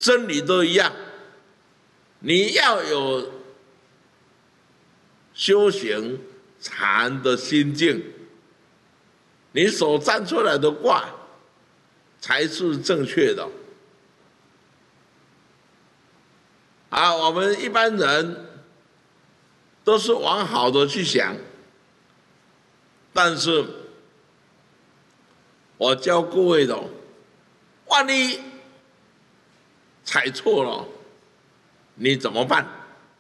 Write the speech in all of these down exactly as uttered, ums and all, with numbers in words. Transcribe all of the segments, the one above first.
真理都一样。你要有修行禅的心境，你所站出来的卦才是正确的。啊，我们一般人都是往好的去想，但是我教各位的，万一踩错了，你怎么办？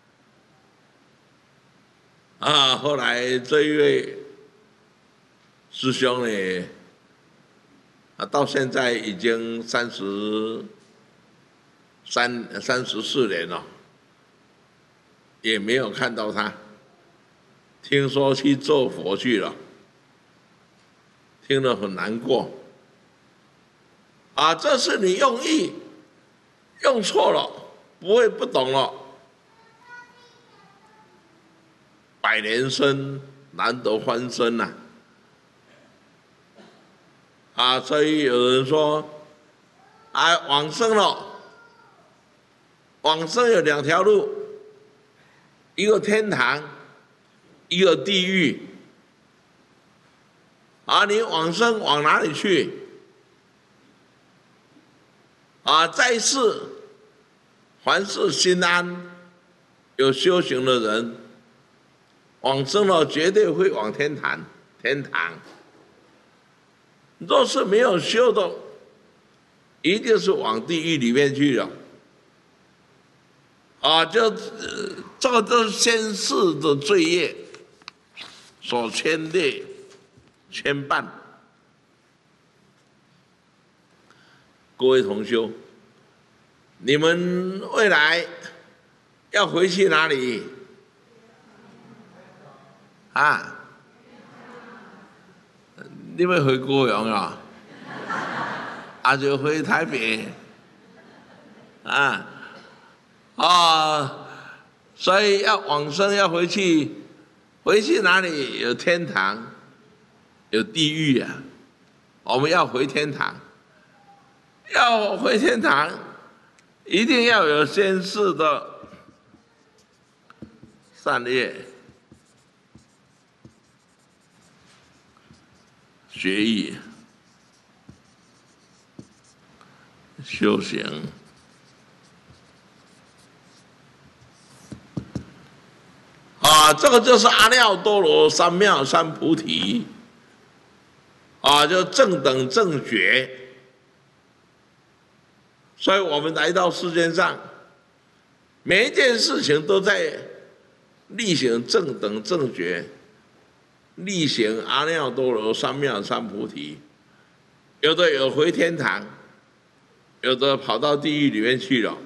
啊，后来这一位师兄呢，啊，到现在已经三十三、三十四年了，也没有看到他。听说去做佛去了，听了很难过。啊，这是你用意用错了，不会不懂了。百年生难得翻身呐、啊！啊，所以有人说，啊，往生了，往生有两条路，一个天堂，一个地狱。啊，你往生往哪里去？啊，在世凡是心安、有修行的人，往生了绝对会往天堂。天堂，若是没有修的，一定是往地狱里面去了。啊，就这个都是先世的罪业所牵累、牵绊。各位同修，你们未来要回去哪里？啊？你们回高雄啊？啊，就回台北？啊？啊，所以要往生要回去，回去哪里？有天堂，有地狱啊！我们要回天堂，要回天堂，一定要有先世的善业、学艺、修行。啊，这个就是阿耨多罗三藐三菩提，啊，就正等正觉。所以我们来到世界上，每一件事情都在力行正等正觉，力行阿耨多罗三藐三菩提。有的有回天堂，有的跑到地狱里面去了。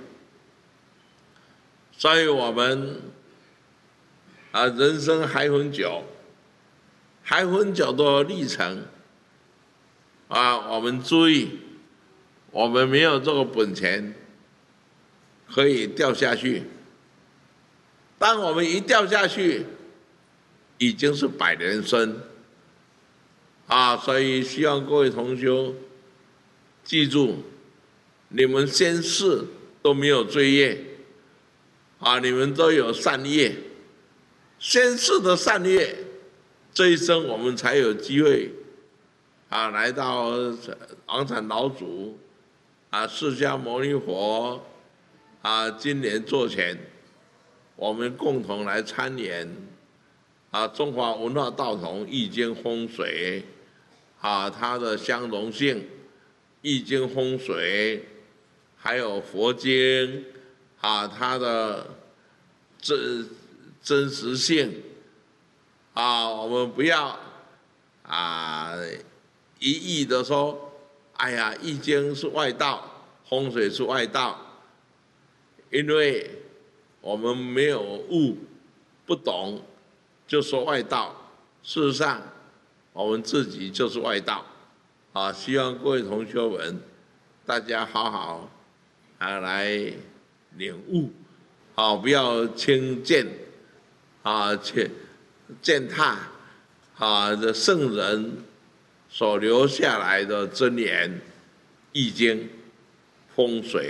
所以我们啊，人生还很久，还很久的历程啊，我们注意，我们没有这个本钱可以掉下去。当我们一掉下去，已经是百年生啊！所以希望各位同修记住，你们先世都没有罪业啊，你们都有善业。先世的善业，这一生我们才有机会啊，来到王禅老祖啊，释迦牟尼佛啊，今年座前，我们共同来参演啊中华文化道统易经风水啊，它的相容性、易经风水，还有佛经啊，它的这。真实性啊，我们不要啊一意的说，哎呀，易经是外道，风水是外道，因为我们没有悟，不懂，就说外道。事实上，我们自己就是外道啊！希望各位同学们，大家好好啊来领悟，啊，不要轻贱。啊，且践踏啊，这圣人所留下来的真言、易经、风水。